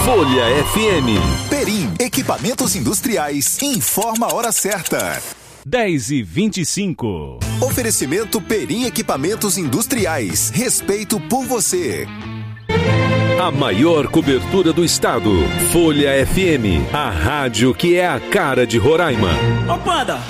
Folha FM. Perim, equipamentos industriais, informa a hora certa. 10h25. Oferecimento Perim Equipamentos Industriais. Respeito por você. A maior cobertura do estado. Folha FM, a rádio que é a cara de Roraima. Ô Panda,